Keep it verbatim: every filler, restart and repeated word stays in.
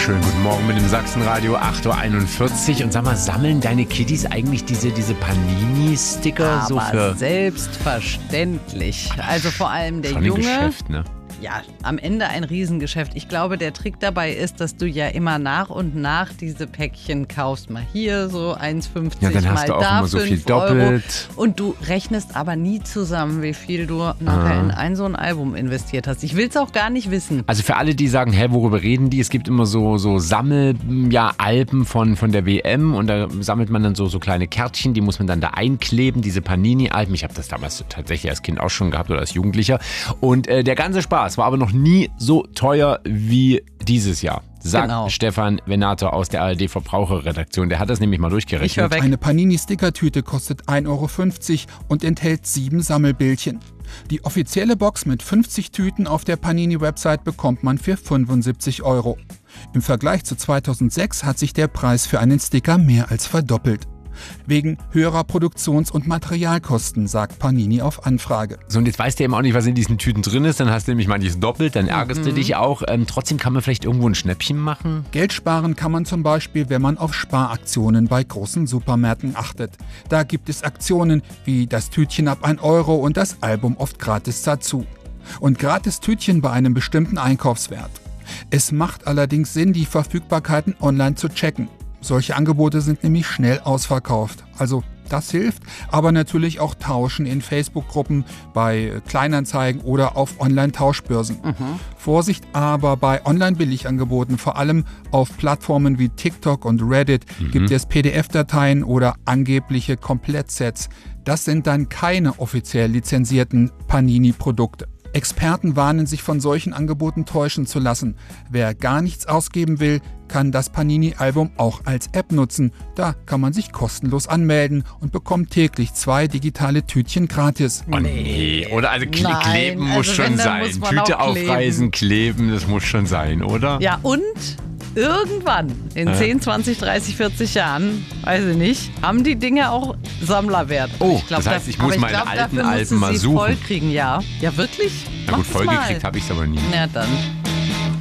Schönen guten Morgen mit dem Sachsenradio, acht Uhr einundvierzig. Und sag mal, sammeln deine Kiddies eigentlich diese, diese Panini-Sticker? Aber so für selbstverständlich. Also vor allem der schon Junge. Ein Geschäft, ne? Ja, am Ende ein Riesengeschäft. Ich glaube, der Trick dabei ist, dass du ja immer nach und nach diese Päckchen kaufst. Mal hier so eins fünfzig, ja, dann mal hast du auch da immer so viel fünf Euro. doppelt. Und du rechnest aber nie zusammen, wie viel du nachher Ah. in ein so ein Album investiert hast. Ich will es auch gar nicht wissen. Also für alle, die sagen, hä, worüber reden die? Es gibt immer so, so Sammel-Alben ja, Alben von, von der W M und da sammelt man dann so, so kleine Kärtchen, die muss man dann da einkleben, diese Panini-Alben. Ich habe das damals tatsächlich als Kind auch schon gehabt oder als Jugendlicher. Und äh, der ganze Spaß war aber noch nie so teuer wie dieses Jahr, sagt Genau. Stefan Venator aus der A R D-Verbraucherredaktion. Der hat das nämlich mal Ich höre durchgerechnet. weg. Eine Panini-Stickertüte kostet ein Euro fünfzig und enthält sieben Sammelbildchen. Die offizielle Box mit fünfzig Tüten auf der Panini-Website bekommt man für fünfundsiebzig Euro. Im Vergleich zu zweitausendsechs hat sich der Preis für einen Sticker mehr als verdoppelt. Wegen höherer Produktions- und Materialkosten, sagt Panini auf Anfrage. So, und jetzt weißt du eben auch nicht, was in diesen Tüten drin ist. Dann hast du nämlich manches doppelt, dann ärgerst du dich auch. Ähm, trotzdem kann man vielleicht irgendwo ein Schnäppchen machen. Geld sparen kann man zum Beispiel, wenn man auf Sparaktionen bei großen Supermärkten achtet. Da gibt es Aktionen wie das Tütchen ab ein Euro und das Album oft gratis dazu. Und gratis Tütchen bei einem bestimmten Einkaufswert. Es macht allerdings Sinn, die Verfügbarkeiten online zu checken. Solche Angebote sind nämlich schnell ausverkauft. Also das hilft, aber natürlich auch Tauschen in Facebook-Gruppen, bei Kleinanzeigen oder auf Online-Tauschbörsen. Mhm. Vorsicht aber bei Online-Billigangeboten, vor allem auf Plattformen wie TikTok und Reddit, mhm. gibt es P D F-Dateien oder angebliche Komplettsets. Das sind dann keine offiziell lizenzierten Panini-Produkte. Experten warnen, sich von solchen Angeboten täuschen zu lassen. Wer gar nichts ausgeben will, kann das Panini-Album auch als App nutzen. Da kann man sich kostenlos anmelden und bekommt täglich zwei digitale Tütchen gratis. Oh nee, oder? Also kle Nein, kleben muss also schon wenn, dann sein. muss man Tüte auch kleben. aufreißen, kleben, das muss schon sein, oder? Ja, und irgendwann, in Ja. zehn, zwanzig, dreißig, vierzig Jahren, weiß ich nicht, haben die Dinge auch Sammlerwert. Oh, ich glaub, das heißt, ich da, muss aber meine glaub, alten dafür Alben müssen mal sie suchen. voll kriegen, ja. Ja, wirklich? Na gut, Macht's vollgekriegt mal. habe ich es aber nie. Ja, dann.